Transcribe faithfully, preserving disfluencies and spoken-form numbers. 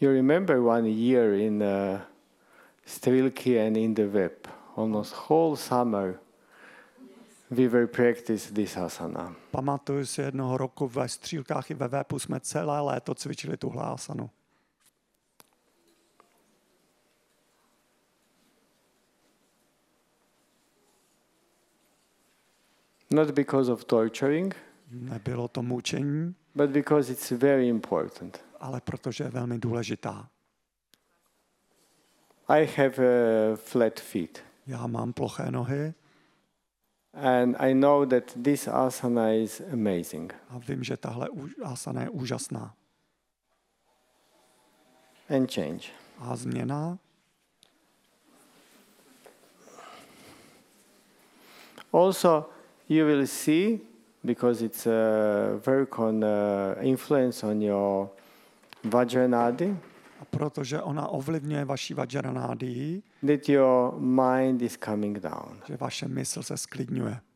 You remember one year in uh, Strilky and in the web, almost whole summer, we were practice this asana. Pamatuju si jednoho roku ve Střílkách i ve Vépu jsme celé léto cvičili tuhle asanu. Not because of torturing, Nebylo to mučení, but because it's very important. ale protože je velmi důležitá. I have uh, flat feet, Já mám ploché nohy and I know that this asana is amazing. a vím, že tahle asana je úžasná. And change. A změna. Also, you will see, because it's a work on uh, influence on your Vajranadi, A protože ona ovlivňuje vaši vajranádii, that your mind is coming down. že vaše mysl se sklidňuje.